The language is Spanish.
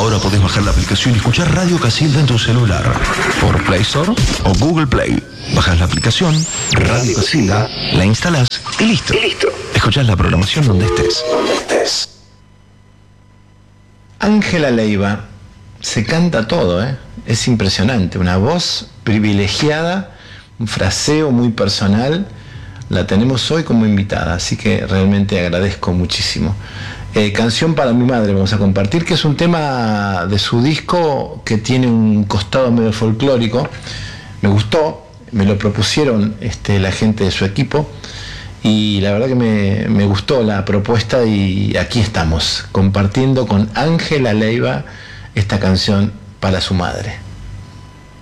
Ahora podés bajar la aplicación y escuchar Radio Casilda en tu celular. Por Play Store o Google Play. Bajás la aplicación, Radio Casilda, la instalás y listo. Escuchás la programación donde estés. Ángela Leiva, se canta todo, ¿eh? Es impresionante, una voz privilegiada, un fraseo muy personal, la tenemos hoy como invitada, así que realmente agradezco muchísimo. Canción para mi madre vamos a compartir, que es un tema de su disco que tiene un costado medio folclórico. Me gustó, me lo propusieron la gente de su equipo y la verdad que me gustó la propuesta y aquí estamos compartiendo con Ángela Leiva esta canción para su madre.